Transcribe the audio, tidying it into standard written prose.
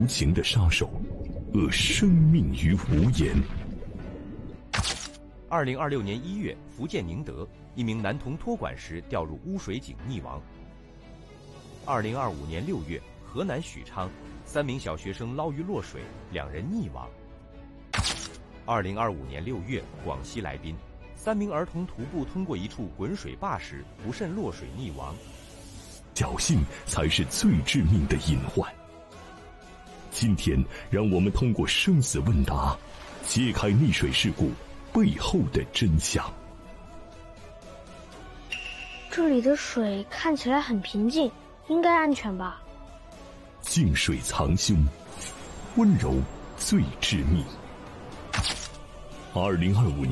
无情的杀手，扼生命于无言。 2026年1月，福建宁德一名男童托管时掉入污水井溺亡。2025年6月，河南许昌3名小学生捞鱼落水，2人溺亡。2025年6月，广西来宾3名儿童徒步通过一处滚水坝时不慎落水溺亡。 侥幸才是最致命的隐患。今天，让我们通过生死问答，揭开溺水事故背后的真相。 这里的水看起来很平静，应该安全吧？ 静水藏凶，温柔最致命。2025年